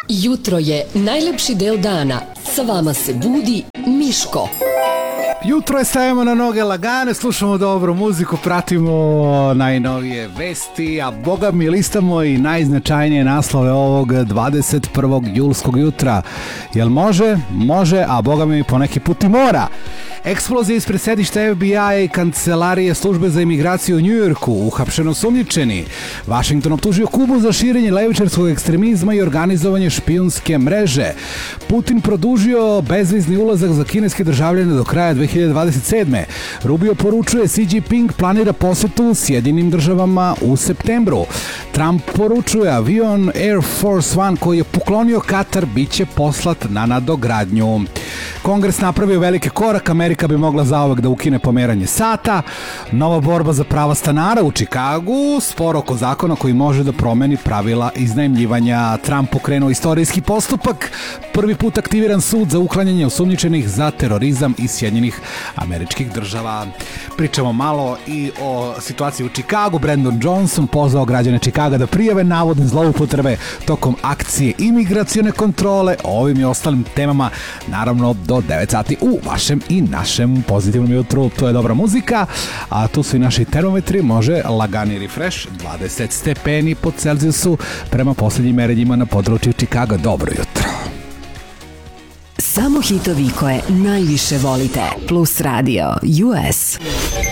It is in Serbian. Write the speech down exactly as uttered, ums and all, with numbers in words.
Jutro je najlepši del dana. Sa vama se budi Miško. Jutro je, stavimo na noge lagane, slušamo dobru muziku, pratimo najnovije vesti, a boga mi listamo i najznačajnije naslove ovog dvadeset prvog julskog jutra. Jel može? Može, a boga mi poneki put i mora. Eksplozija ispred sedišta F B I-a i kancelarije službe za imigraciju u Njujorku, uhapšeno sumnjičeni. Washington optužio Kubu za širenje levičarskog ekstremizma i organizovanje špijunske mreže. Putin produžio bezvizni ulazak za kineske državljane do kraja dve hiljade dvadeset sedme. Rubio poručuje Xi Jinping planira posetu Sjedinim državama u septembru. Trump poručuje avion Air Force One koji je poklonio Katar biće poslat na nadogradnju. Kongres napravio velike korak, Amerika bi mogla zauvek da ukine pomeranje sata. Nova borba za prava stanara u Čikagu, spor oko zakona koji može da promeni pravila iznajmljivanja. Trump pokrenuo istorijski postupak, prvi put aktiviran sud za uklanjanje osumnjičenih za terorizam iz Sjedinjenih Američkih Država. Pričamo malo i o situaciji u Čikagu. Brandon Johnson pozvao građane Čikaga da prijave navodne zloupotrebe tokom akcije imigracione kontrole. O ovim i ostalim temama naravno do devet sati u vašem i našem pozitivnom jutru. To je dobra muzika, a tu su i naši termometri, može lagani refresh, dvadeset stepeni po Celzijusu prema posljednjim merenjima na području Čikaga. Dobro jutro. Samo hitovi koje najviše volite. Plus Radio U S.